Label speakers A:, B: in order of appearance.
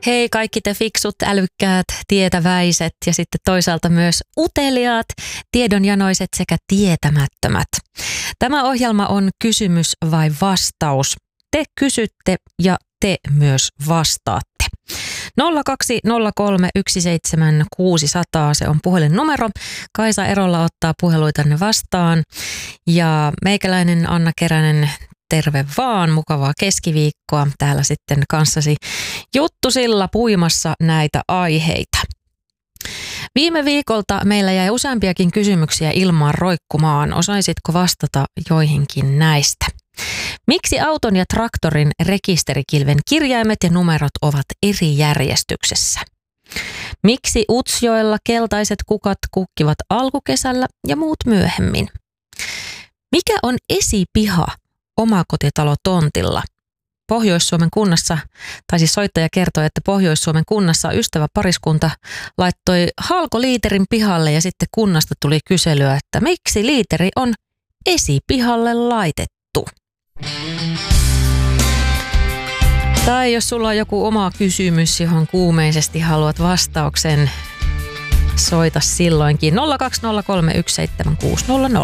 A: Hei kaikki te fiksut, älykkäät, tietäväiset ja sitten toisaalta myös uteliaat, tiedonjanoiset sekä tietämättömät. Tämä ohjelma on kysymys vai vastaus. Te kysytte ja te myös vastaatte. 020317600, se on puhelinnumero. Kaisa Erola ottaa puheluitanne vastaan ja meikäläinen Anna Keränen, terve vaan, mukavaa keskiviikkoa. Täällä sitten kanssasi juttusilla puimassa näitä aiheita. Viime viikolta meillä jäi useampiakin kysymyksiä ilmaan roikkumaan. Osaisitko vastata joihinkin näistä? Miksi auton ja traktorin rekisterikilven kirjaimet ja numerot ovat eri järjestyksessä? Miksi Utsjoella keltaiset kukat kukkivat alkukesällä ja muut myöhemmin? Mikä on esipiha omakotitalotontilla? Pohjois-Suomen kunnassa, tai siis soittaja kertoi, että Pohjois-Suomen kunnassa ystäväpariskunta laittoi halkoliiterin pihalle ja sitten kunnasta tuli kyselyä, että miksi liiteri on esipihalle laitettu? Tai jos sulla on joku oma kysymys, johon kuumeisesti haluat vastauksen, soita silloinkin 020317600.